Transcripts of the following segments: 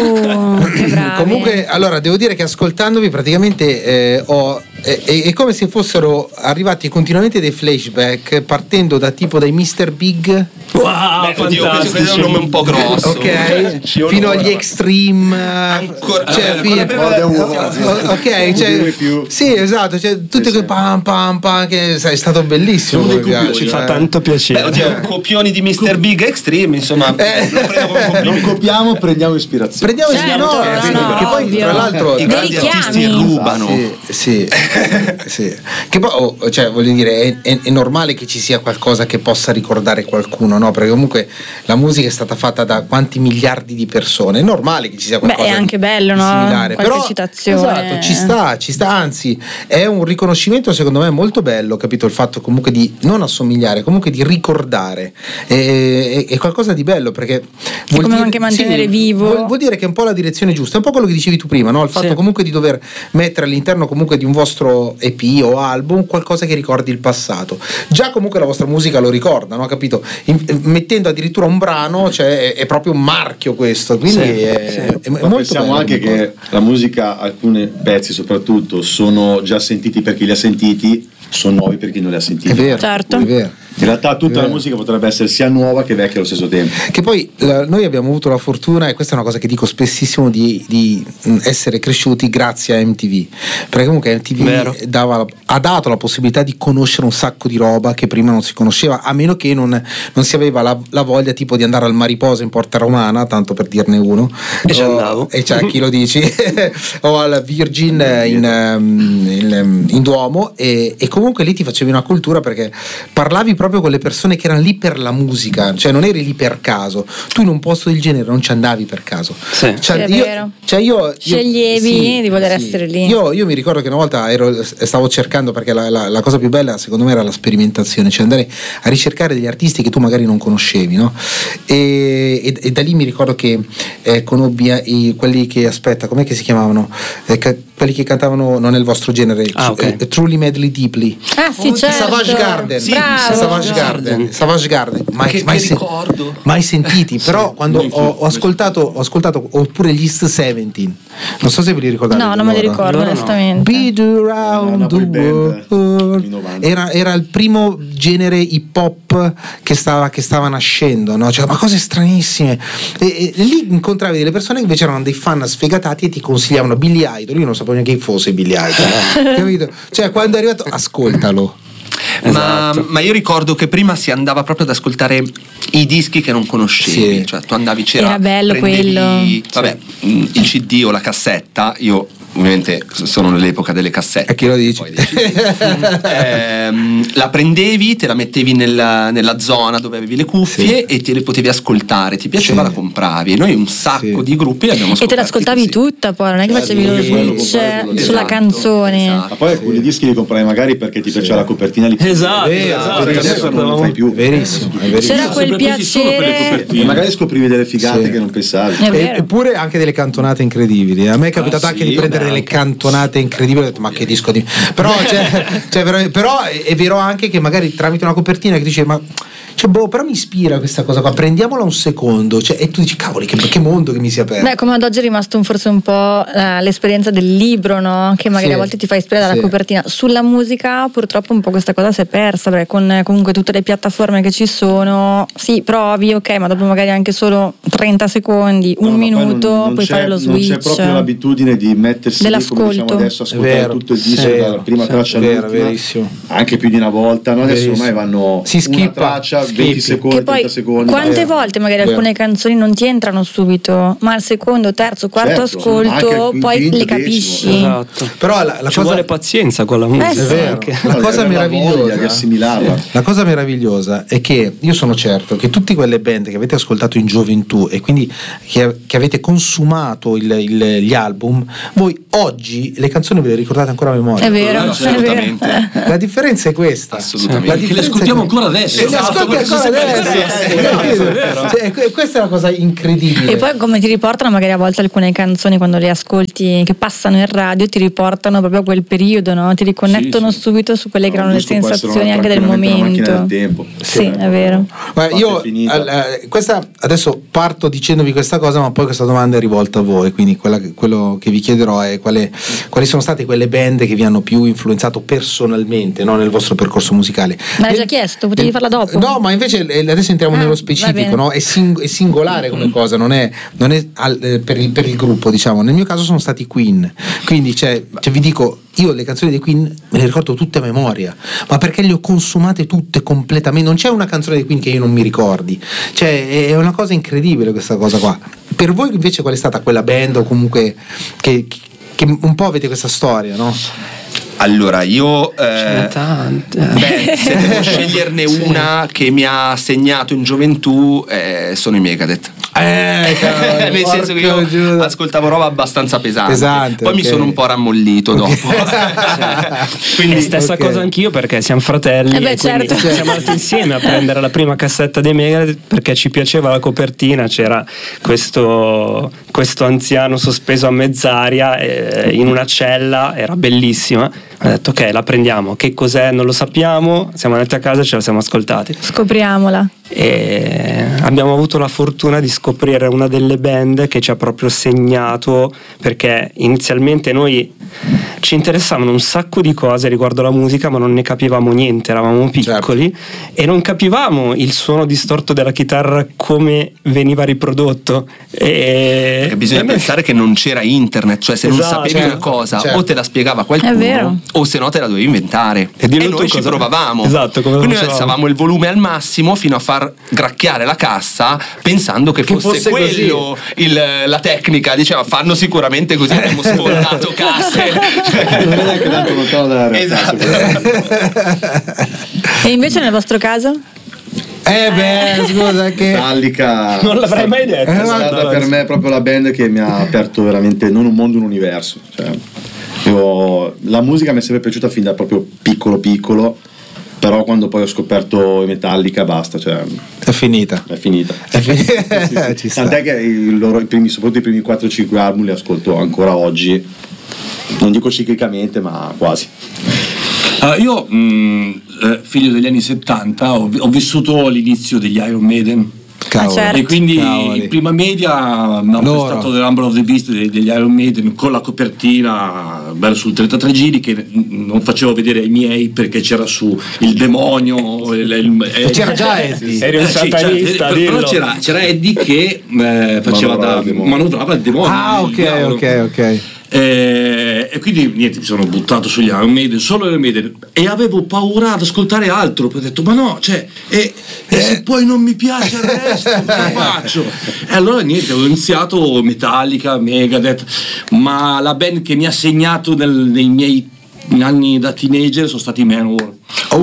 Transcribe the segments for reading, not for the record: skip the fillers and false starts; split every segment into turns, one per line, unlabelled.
Che bravi.
Comunque, allora, devo dire che ascoltandovi praticamente è come se fossero arrivati continuamente dei flashback partendo da tipo dai Mr. Big.
Wow,
oddio, questo è un nome un po' grosso.
Ok, fino agli Extreme.
Ancora,
ok, cioè, sì, esatto, cioè, tutte quelle pam pam pam che è stato bellissimo.
Ci fa tanto piacere.
Oddio, copioni di Mr. Big Extreme, insomma, lo prendo come complimento.
Non copiamo, prendiamo ispirazione.
Che poi tra l'altro
i grandi artisti rubano.
Sì. Che poi cioè, voglio dire, è normale che ci sia qualcosa che possa ricordare qualcuno, no? Perché comunque la musica è stata fatta da quanti miliardi di persone, è normale che ci sia qualcosa.
Beh, è anche bello, no?
Similare.
Qualche
Però,
citazione.
esatto, ci sta, anzi è un riconoscimento secondo me molto bello, capito? Il fatto comunque di non assomigliare, comunque di ricordare è qualcosa di bello, perché vuol
come
dire,
anche mantenere vivo.
vuol dire che è un po' la direzione giusta, è un po' quello che dicevi tu prima, no? Il fatto comunque di dover mettere all'interno comunque di un vostro EP o album qualcosa che ricordi il passato. Già comunque la vostra musica lo ricorda, no? Capito? Mettendo addirittura un brano, cioè è proprio un marchio questo, quindi è molto
pensiamo
bello,
anche che la musica, alcuni pezzi soprattutto, sono già sentiti per chi li ha sentiti, sono nuovi per chi non li ha sentiti.
È vero,
certo.
è vero.
In realtà tutta la musica potrebbe essere sia nuova che vecchia allo stesso tempo.
Che poi noi abbiamo avuto la fortuna, e questa è una cosa che dico spessissimo, di essere cresciuti grazie a MTV, perché comunque MTV ha dato la possibilità di conoscere un sacco di roba che prima non si conosceva, a meno che non si aveva la voglia tipo di andare al Mariposa in Porta Romana, tanto per dirne uno,
e ci andavo,
e c'è chi lo dici o al Virgin in Duomo, e comunque lì ti facevi una cultura, perché parlavi proprio con le persone che erano lì per la musica, cioè non eri lì per caso, tu in un posto del genere non ci andavi per caso.
Cioè, è vero.
Io
sceglievi di voler essere lì.
Io mi ricordo che una volta stavo cercando, perché la cosa più bella secondo me era la sperimentazione, cioè andare a ricercare degli artisti che tu magari non conoscevi, no? E da lì mi ricordo che conobbi quelli che, aspetta, com'è che si chiamavano? Quelli che cantavano non è il vostro genere, Truly Madly Deeply.
Ah sì, certo.
Savage Garden. Savage Garden. Mai sentiti, però quando ho ascoltato oppure gli East 17, non so se ve li ricordate.
No, non me li ricordo onestamente.
Beat Around the World era il primo genere hip hop che stava nascendo, no? Cioè, ma cose stranissime, e lì incontravi delle persone che invece erano dei fan sfegatati e ti consigliavano Billy Idol. Io non sapevo neanche chi fosse Billy Idol, capito? Cioè, quando è arrivato, ascoltalo.
Esatto. Ma io ricordo che prima si andava proprio ad ascoltare i dischi che non conoscevi, cioè tu andavi,
era bello quello.
Vabbè, il CD o la cassetta, io ovviamente sono nell'epoca delle cassette.
E chi lo dice?
La prendevi, te la mettevi nella zona dove avevi le cuffie e te le potevi ascoltare, ti piaceva, la compravi, e noi un sacco di gruppi l'abbiamo ascoltati.
E te l'ascoltavi tutta, poi non è che facevi lo switch sulla canzone.
Ma poi alcuni dischi li compravi magari perché ti piaceva la copertina lì.
Esatto,
perché adesso non lo fai più.
Verissimo.
C'era quel piacere,
e magari scoprivi delle figate che non pensavi.
Eppure anche delle cantonate incredibili. A me è capitato anche di prendere delle cantonate incredibili, ho detto, ma che disco di... Però però è vero anche che magari tramite una copertina che dice, ma però mi ispira questa cosa qua, prendiamola un secondo, cioè, e tu dici, cavoli, che mondo che mi si è aperto.
Beh, come ad oggi è rimasto forse un po' l'esperienza del libro, no? Che magari a volte ti fa ispirare dalla copertina. Sulla musica purtroppo un po' questa cosa si è persa, perché con comunque tutte le piattaforme che ci sono, sì, provi, ok, ma dopo magari anche solo 30 secondi, un minuto, puoi fare lo switch.
Non c'è proprio l'abitudine di mettersi lì, come diciamo adesso, ascoltare tutto il disco dalla prima traccia all'ultima, anche più di una volta, no? Adesso ormai vanno una traccia, 20 secondi,
che poi,
30 secondi.
Quante volte magari alcune canzoni non ti entrano subito, ma al secondo, terzo, quarto ascolto poi le capisci.
Esatto.
Però
ci vuole pazienza con la musica.
È vero. La cosa meravigliosa, la cosa meravigliosa è che io sono certo che tutte quelle band che avete ascoltato in gioventù e quindi che avete consumato gli album, voi oggi le canzoni ve le ricordate ancora a memoria.
È vero,
assolutamente.
La differenza è questa.
Assolutamente.
Che le ascoltiamo ancora adesso.
Le ascoltiamo Questa è la cosa incredibile.
E poi come ti riportano magari a volte alcune canzoni quando le ascolti che passano in radio, ti riportano proprio a quel periodo, no? Ti riconnettono subito su quelle che erano le sensazioni anche del momento.
Del tempo.
Sì, è vero.
Io questa adesso parto dicendovi questa cosa, ma poi questa domanda è rivolta a voi, quindi quello che vi chiederò è quali sono state quelle band che vi hanno più influenzato personalmente, no, nel vostro percorso musicale.
Me l'hai già chiesto, potevi farla dopo.
No, ma invece adesso entriamo nello specifico, no? È singolare come cosa, non è per il gruppo, diciamo. Nel mio caso sono stati Queen, quindi vi dico, io le canzoni dei Queen me le ricordo tutte a memoria, ma perché le ho consumate tutte completamente, non c'è una canzone dei Queen che io non mi ricordi, è una cosa incredibile questa cosa qua. Per voi invece qual è stata quella band o comunque che un po' avete questa storia, no?
Allora, io se devo sceglierne una che mi ha segnato in gioventù, sono i Megadeth. Nel senso che io ascoltavo roba abbastanza pesante. Poi mi sono un po' rammollito dopo.
Quindi stessa cosa anch'io, perché siamo fratelli e
certo.
Siamo andati insieme a prendere la prima cassetta dei Megadeth perché ci piaceva la copertina, c'era questo anziano sospeso a mezz'aria in una cella, era bellissima. Ho detto ok, la prendiamo, che cos'è non lo sappiamo, siamo andati a casa e ce la siamo ascoltati,
scopriamola,
e abbiamo avuto la fortuna di scoprire una delle band che ci ha proprio segnato, perché inizialmente noi ci interessavano un sacco di cose riguardo la musica, ma non ne capivamo niente, eravamo piccoli, e non capivamo il suono distorto della chitarra come veniva riprodotto, e
bisogna pensare che non c'era internet, cioè se non sapevi una cosa o te la spiegava qualcuno o se no te la dovevi inventare, e noi ci provavamo, quindi noi alzavamo il volume al massimo fino a far gracchiare la cassa pensando che fosse quello la tecnica, diceva fanno sicuramente così, abbiamo sfollato casse,
non è neanche tanto lontano dalla realtà.
E invece nel vostro caso?
Scusa, che
Metallica
non l'avrei mai detto,
è stata per me proprio la band che mi ha aperto veramente non un mondo, un universo, la musica mi è sempre piaciuta fin da proprio piccolo, però quando poi ho scoperto Metallica basta,
è finita.
Sì. Tant'è che soprattutto i primi 4-5 album li ascolto ancora oggi, non dico ciclicamente ma quasi.
Io figlio degli anni 70 ho vissuto l'inizio degli Iron Maiden.
Certo.
E quindi in prima media mi hanno prestato The Number of the Beast degli Iron Maiden con la copertina bello sul 33 giri che non facevo vedere ai miei perché c'era su il demonio,
c'era già Eddie,
eri un satanista,
però c'era Eddie che manovrava il demonio.
Ok.
E quindi niente, mi sono buttato sugli Iron Maiden, solo Iron Maiden, e avevo paura ad ascoltare altro, poi ho detto ma no, e se poi non mi piace il resto cosa faccio? E allora niente, ho iniziato Metallica, Megadeth, ma la band che mi ha segnato nei miei anni da teenager sono stati Manowar.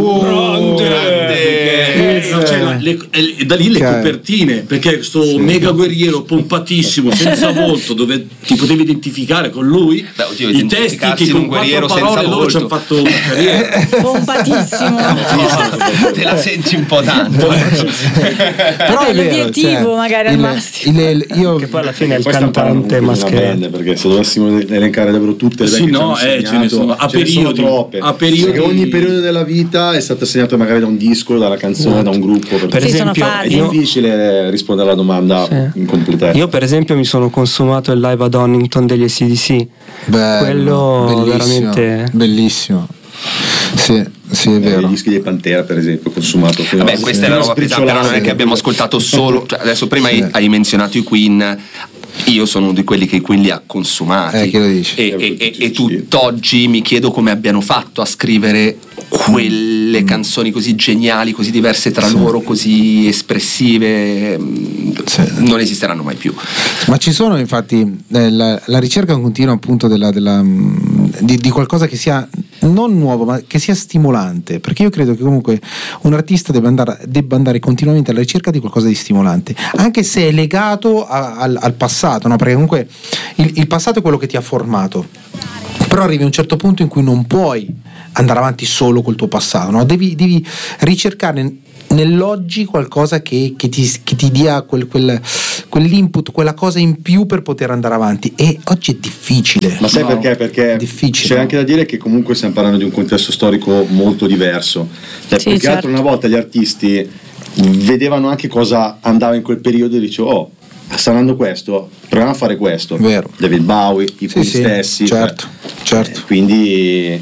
Da lì le copertine, perché sto mega guerriero pompatissimo senza volto, dove ti potevi identificare con lui, i testi che con 4 parole loro ci hanno fatto una carriera.
Pompatissimo.
Te la senti un po' tanto,
però è
l'obiettivo magari al massimo,
che poi alla fine è il cantante mascherato,
perché se dovessimo elencare davvero tutte le band
ce ne sono a periodi,
perché ogni periodo della vita è stato segnato magari da un disco, dalla canzone, da un gruppo.
Per esempio,
è difficile rispondere alla domanda in completezza.
Io per esempio mi sono consumato il live ad Donington degli AC/DC. Quello
bellissimo,
veramente
bellissimo. Sì, è vero.
I dischi di Pantera, per esempio, consumato.
Questa è la roba pesante, però non è che abbiamo ascoltato solo. Adesso prima hai menzionato i Queen. Io sono uno di quelli che i Queen li ha consumati,
che lo dici?
E tutt'oggi mi chiedo come abbiano fatto a scrivere quelle canzoni così geniali, così diverse tra loro, così espressive. Non esisteranno mai più.
Ma ci sono infatti la ricerca continua appunto di qualcosa che sia non nuovo ma che sia stimolante, perché io credo che comunque un artista debba andare continuamente alla ricerca di qualcosa di stimolante, anche se è legato al passato, no? Perché comunque il passato è quello che ti ha formato, però arrivi a un certo punto in cui non puoi andare avanti solo col tuo passato, no? Devi ricercare nell'oggi qualcosa che ti dia quell'input, quella cosa in più per poter andare avanti, e oggi è difficile.
Ma sai perché? Perché è difficile. C'è anche da dire che comunque stiamo parlando di un contesto storico molto diverso, più che altro una volta gli artisti vedevano anche cosa andava in quel periodo e dicevo sta andando questo, proviamo a fare questo.
Vero.
David Bowie, i Queen stessi,
certo.
Quindi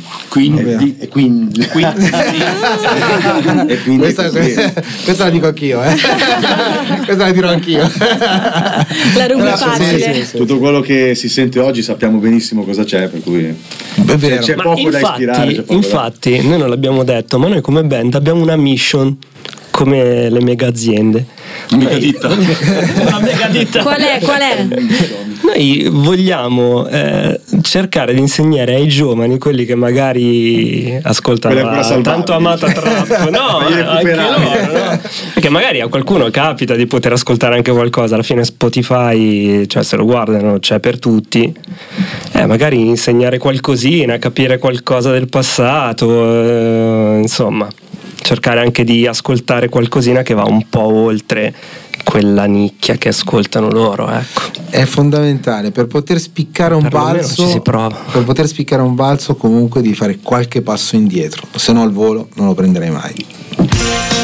questa la dico anch'io, questa la dirò anch'io.
La rubo facile.
Tutto quello che si sente oggi sappiamo benissimo cosa c'è, per cui c'è poco da ispirare.
Infatti noi non l'abbiamo detto, ma noi come band abbiamo una mission, come le mega aziende.
Una mega ditta.
Qual è?
Noi vogliamo cercare di insegnare ai giovani, quelli che magari ascoltano la tanto amata trap, anche loro, no? Perché magari a qualcuno capita di poter ascoltare anche qualcosa, alla fine Spotify, cioè se lo guardano, c'è per tutti, magari insegnare qualcosina, capire qualcosa del passato, insomma cercare anche di ascoltare qualcosina che va un po' oltre quella nicchia che ascoltano loro, ecco.
È fondamentale per poter spiccare un balzo.
Ci si prova.
Per poter spiccare un balzo comunque di fare qualche passo indietro, se no al volo non lo prenderei mai.